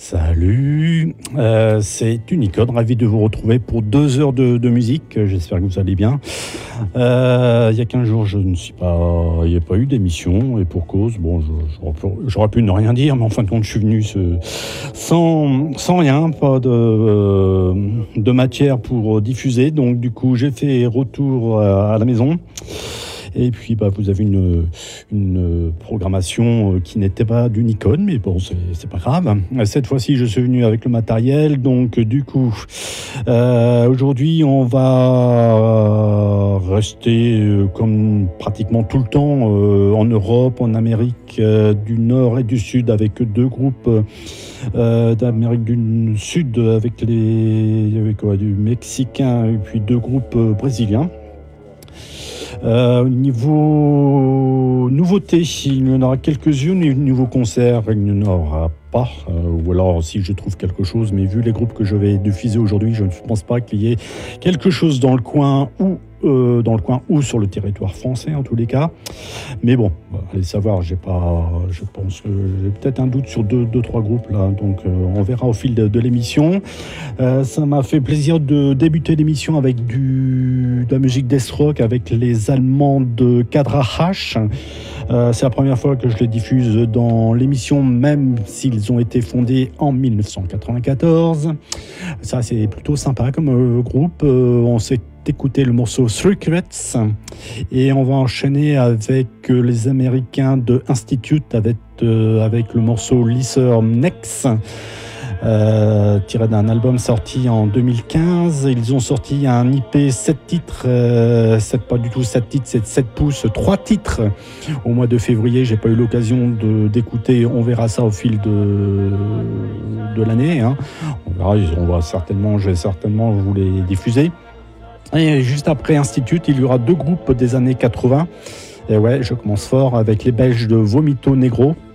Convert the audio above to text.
Salut, c'est Unicode, ravi de vous retrouver pour 2 heures de musique, j'espère que vous allez bien. Il y a 15 jours, il n'y a pas eu d'émission, et pour cause, bon, j'aurais pu ne rien dire, mais en fin de compte, je suis venu sans rien, pas de matière pour diffuser, donc du coup, j'ai fait retour à la maison. Et puis vous avez une programmation qui n'était pas d'Unicode, mais bon, c'est pas grave. Cette fois-ci, je suis venu avec le matériel, donc du coup, aujourd'hui, on va rester comme pratiquement tout le temps en Europe, en Amérique du Nord et du Sud, avec 2 groupes d'Amérique du Sud, avec du Mexicain et puis 2 groupes brésiliens. Niveau nouveautés, il y en aura quelques-unes, et niveau concert, il n'y en aura pas. Ou alors si je trouve quelque chose, mais vu les groupes que je vais diffuser aujourd'hui, je ne pense pas qu'il y ait quelque chose dans le coin ou sur le territoire français en tous les cas. Mais bon, allez savoir, je pense que j'ai peut-être un doute sur 2-3 groupes là, donc on verra au fil de l'émission. Ça m'a fait plaisir de débuter l'émission avec de la musique death rock avec les Allemands de Cadra H. C'est la première fois que je les diffuse dans l'émission, même s'ils ont été fondés en 1994. Ça, c'est plutôt sympa comme groupe. On s'est écouté le morceau Secrets et on va enchaîner avec les Américains de Institute avec le morceau Lister Next. Tiré d'un album sorti en 2015. Ils ont sorti un IP 7 titres, pas du tout 7 titres, c'est 7 pouces, 3 titres au mois de février. J'ai pas eu l'occasion d'écouter, on verra ça au fil de l'année. Hein. On verra, je vais certainement vous les diffuser. Et juste après Institute, il y aura 2 groupes des années 80. Et ouais, je commence fort avec les Belges de Vomito Negro.